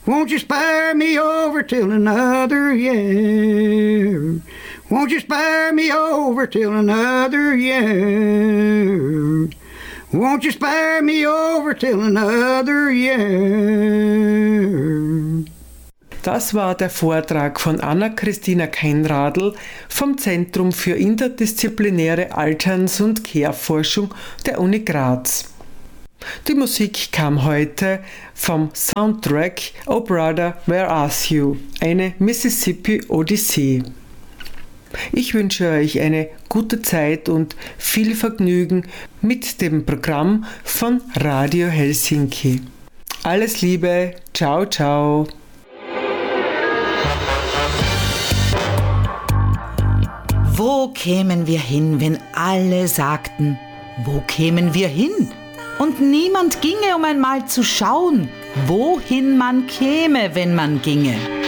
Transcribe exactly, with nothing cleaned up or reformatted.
Won't you spare me over till another year? Won't you spare me over till another year? Won't you spare me over till another year? Das war der Vortrag von Anna-Christina Keinradl vom Zentrum für interdisziplinäre Alterns- und Care-Forschung der Uni Graz. Die Musik kam heute vom Soundtrack Oh Brother, Where Are You? Eine Mississippi Odyssee. Ich wünsche euch eine gute Zeit und viel Vergnügen mit dem Programm von Radio Helsinki. Alles Liebe, ciao, ciao. Wo kämen wir hin, wenn alle sagten, wo kämen wir hin? Und niemand ginge, um einmal zu schauen, wohin man käme, wenn man ginge.